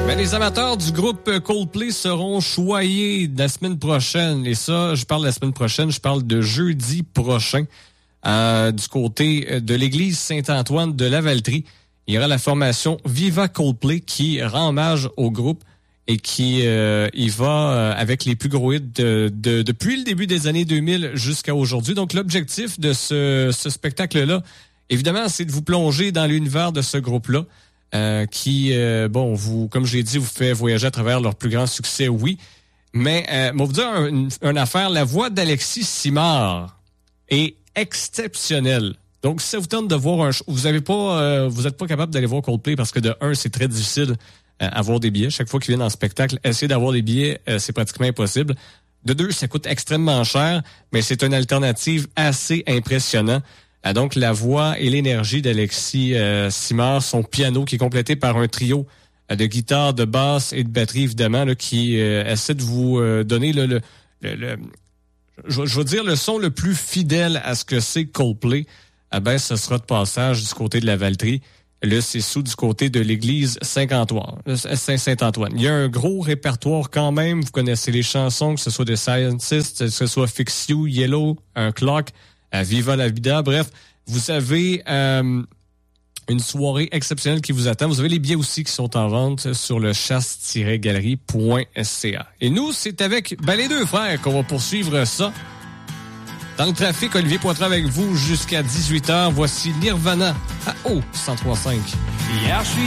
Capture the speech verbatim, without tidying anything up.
Mais les amateurs du groupe Coldplay seront choyés la semaine prochaine. Et ça, je parle de la semaine prochaine, je parle de jeudi prochain. Euh, du côté de l'église Saint-Antoine de Lavaltrie, il y aura la formation Viva Coldplay qui rend hommage au groupe et qui euh, y va euh, avec les plus gros hits de, de, depuis le début des années deux mille jusqu'à aujourd'hui. Donc, l'objectif de ce, ce spectacle-là, évidemment, c'est de vous plonger dans l'univers de ce groupe-là euh, qui, euh, bon, vous, comme j'ai dit, vous fait voyager à travers leur plus grand succès, oui. Mais, euh, moi, vous dire une, une affaire, la voix d'Alexis Simard est exceptionnel. Donc, si ça vous tente de voir un show, vous avez pas, euh, vous êtes pas capable d'aller voir Coldplay parce que de un, c'est très difficile euh, avoir des billets. Chaque fois qu'ils viennent en spectacle, essayer d'avoir des billets, euh, c'est pratiquement impossible. De deux, ça coûte extrêmement cher, mais c'est une alternative assez impressionnante. Euh, donc, la voix et l'énergie d'Alexis euh, Simard, son piano qui est complété par un trio euh, de guitare, de basse et de batterie, évidemment, là, qui euh, essaie de vous euh, donner le, le, le, le Je, je veux dire, le son le plus fidèle à ce que c'est Coldplay, eh ben, ce sera de passage du côté de la Lavaltrie. Là, c'est sous du côté de l'église Saint-Antoine. Saint-Antoine. Il y a un gros répertoire quand même. Vous connaissez les chansons, que ce soit de Scientist, que ce soit Fix You, Yellow, un Clock, euh, Viva la Vida. Bref, vous avez euh, une soirée exceptionnelle qui vous attend. Vous avez les billets aussi qui sont en vente sur le chasse tiret galerie point c a. Et nous, c'est avec ben, les deux frères qu'on va poursuivre ça. Dans le trafic, Olivier Poitras avec vous jusqu'à dix-huit heures. Voici Nirvana à O cent trois virgule cinq. Hier, je suis